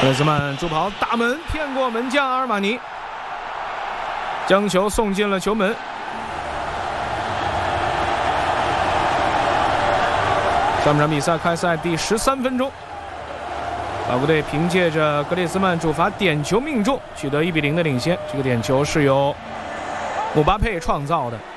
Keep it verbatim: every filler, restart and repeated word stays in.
格列兹曼助跑打门，骗过门将阿尔马尼，将球送进了球门。上半场比赛开赛第十三分钟，法国队凭借着格列兹曼主罚点球命中，取得一比零的领先。这个点球是由姆巴佩创造的。